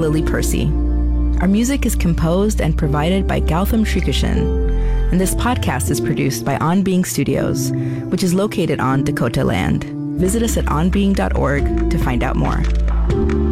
Lily Percy. Our music is composed and provided by Gautam Srikishan, and this podcast is produced by On Being Studios, which is located on Dakota land. Visit us at onbeing.org to find out more.